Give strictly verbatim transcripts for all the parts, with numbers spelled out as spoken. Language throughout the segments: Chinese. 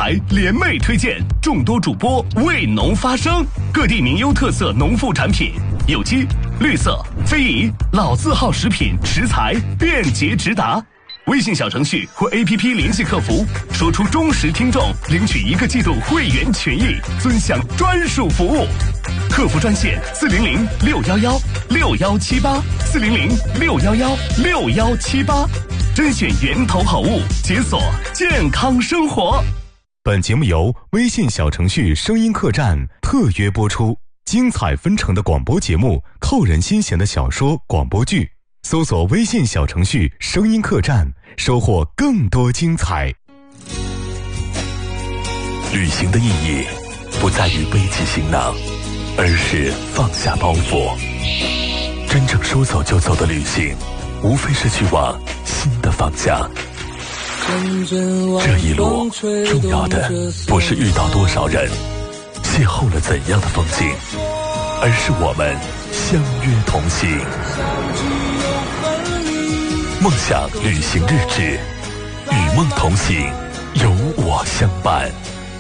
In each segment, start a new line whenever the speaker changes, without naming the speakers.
台联袂推荐，众多主播为农发声，各地名优特色农副产品，有机、绿色、非遗、老字号食品食材便捷直达。微信小程序或 A P P 联系客服，说出忠实听众领取一个季度会员权益，尊享专属服务。客服专线四零零六幺幺六幺七八四零零六幺幺六幺七八，甄选源头好物，解锁健康生活。
本节目由微信小程序声音客栈特约播出，精彩纷呈的广播节目，扣人心弦的小说广播剧，搜索微信小程序声音客栈，收获更多精彩。
旅行的意义不在于背起行囊，而是放下包袱。真正说走就走的旅行，无非是去往新的方向。这一路重要的不是遇到多少人，邂逅了怎样的风景，而是我们相约同行。梦想旅行日志，与梦同行，有我相伴。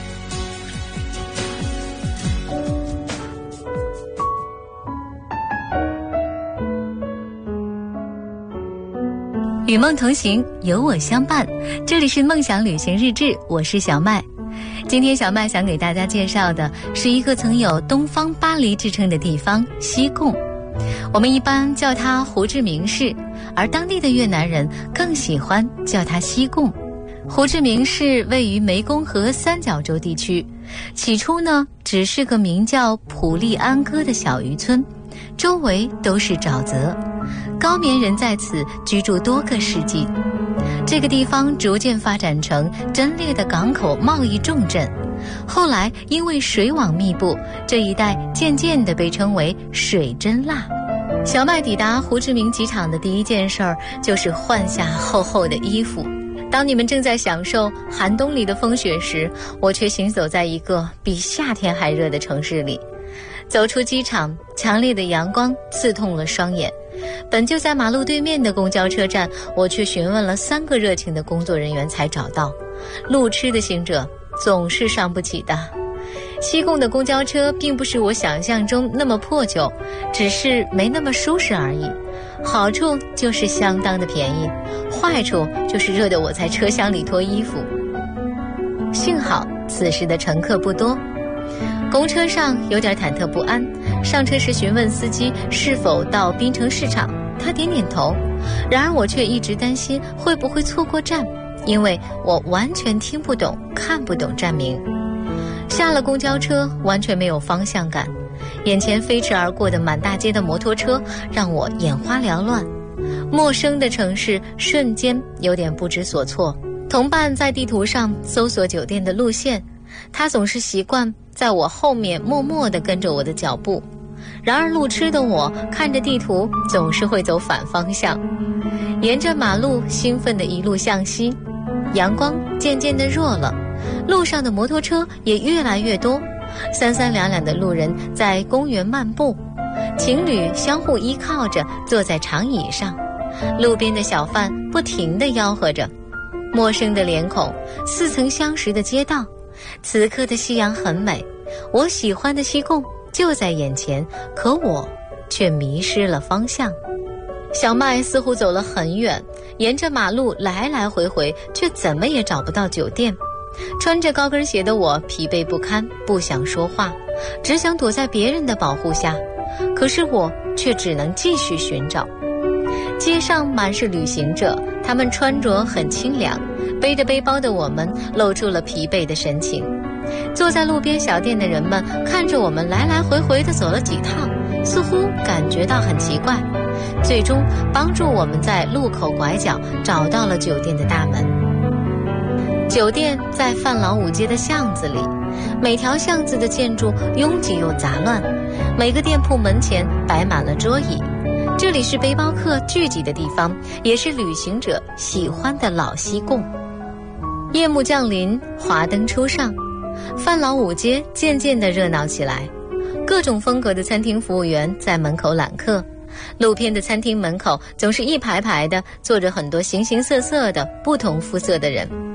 与梦同行，有我相伴。这里是梦想旅行日志，我是小麦。今天小麦想给大家介绍的是一个曾有东方巴黎之称的地方——西贡。我们一般叫它胡志明市，而当地的越南人更喜欢叫它西贡。胡志明市位于湄公河三角洲地区，起初呢只是个名叫普利安哥的小渔村，周围都是沼泽，高棉人在此居住多个世纪。这个地方逐渐发展成珍猎的港口贸易重镇，后来因为水网密布，这一带渐渐地被称为水珍辣。小麦抵达胡志明机场的第一件事儿就是换下厚厚的衣服。当你们正在享受寒冬里的风雪时，我却行走在一个比夏天还热的城市里。走出机场，强烈的阳光刺痛了双眼。本就在马路对面的公交车站，我却询问了三个热情的工作人员才找到。路痴的行者总是伤不起的。西贡的公交车并不是我想象中那么破旧，只是没那么舒适而已。好处就是相当的便宜，坏处就是热得我在车厢里脱衣服。幸好此时的乘客不多。公车上有点忐忑不安，上车时询问司机是否到滨城市场，他点点头。然而我却一直担心会不会错过站，因为我完全听不懂看不懂站名。下了公交车，完全没有方向感，眼前飞驰而过的满大街的摩托车让我眼花缭乱，陌生的城市瞬间有点不知所措。同伴在地图上搜索酒店的路线，他总是习惯在我后面默默地跟着我的脚步，然而路痴的我看着地图总是会走反方向。沿着马路兴奋地一路向西，阳光渐渐地弱了，路上的摩托车也越来越多，三三两两的路人在公园漫步，情侣相互依靠着坐在长椅上，路边的小贩不停地吆喝着，陌生的脸孔，似曾相识的街道。此刻的夕阳很美，我喜欢的西贡就在眼前，可我却迷失了方向。小麦似乎走了很远，沿着马路来来回回，却怎么也找不到酒店。穿着高跟鞋的我疲惫不堪，不想说话，只想躲在别人的保护下，可是我却只能继续寻找。街上满是旅行者，他们穿着很清凉，背着背包的我们露出了疲惫的神情。坐在路边小店的人们看着我们来来回回地走了几趟，似乎感觉到很奇怪，最终帮助我们在路口拐角找到了酒店的大门。酒店在范老五街的巷子里，每条巷子的建筑拥挤又杂乱，每个店铺门前摆满了桌椅。这里是背包客聚集的地方，也是旅行者喜欢的老西贡。夜幕降临，华灯初上，范老五街渐渐地热闹起来，各种风格的餐厅服务员在门口揽客，路边的餐厅门口总是一排排的坐着很多形形色色的不同肤色的人。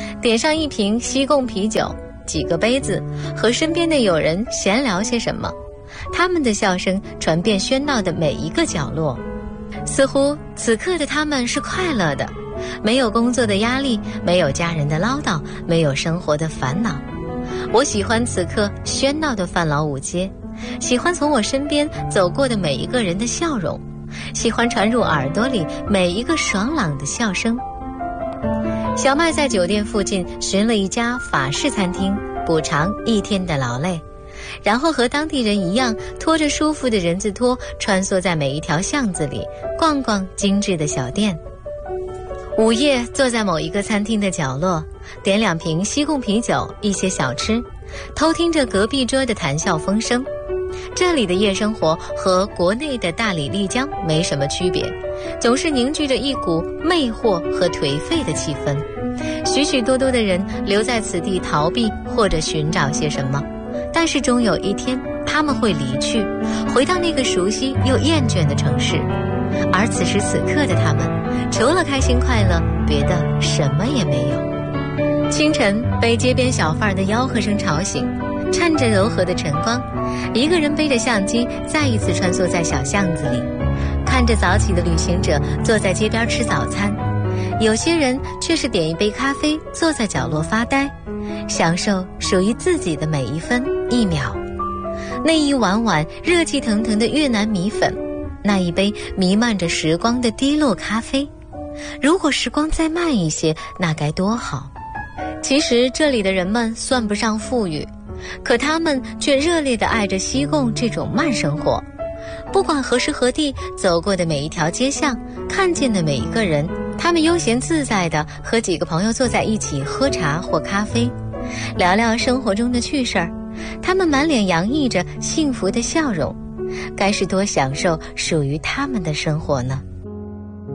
点上一瓶西贡啤酒，几个杯子，和身边的友人闲聊些什么，他们的笑声传遍喧闹的每一个角落，似乎此刻的他们是快乐的，没有工作的压力，没有家人的唠叨，没有生活的烦恼。我喜欢此刻喧闹的范老五街，喜欢从我身边走过的每一个人的笑容，喜欢传入耳朵里每一个爽朗的笑声。小麦在酒店附近寻了一家法式餐厅，补偿一天的劳累，然后和当地人一样，拖着舒服的人字拖，穿梭在每一条巷子里，逛逛精致的小店。午夜坐在某一个餐厅的角落，点两瓶西贡啤酒，一些小吃，偷听着隔壁桌的谈笑风生。这里的夜生活和国内的大理丽江没什么区别，总是凝聚着一股魅惑和颓废的气氛。许许多多的人留在此地逃避或者寻找些什么，但是终有一天他们会离去，回到那个熟悉又厌倦的城市。而此时此刻的他们，除了开心快乐，别的什么也没有。清晨被街边小贩的吆喝声吵醒，趁着柔和的晨光，一个人背着相机再一次穿梭在小巷子里，看着早起的旅行者坐在街边吃早餐，有些人却是点一杯咖啡，坐在角落发呆，享受属于自己的每一分一秒。那一碗碗热气腾腾的越南米粉，那一杯弥漫着时光的滴落咖啡，如果时光再慢一些，那该多好。其实这里的人们算不上富裕，可他们却热烈地爱着西贡这种慢生活。不管何时何地走过的每一条街巷，看见的每一个人，他们悠闲自在地和几个朋友坐在一起喝茶或咖啡，聊聊生活中的趣事儿。他们满脸洋溢着幸福的笑容，该是多享受属于他们的生活呢？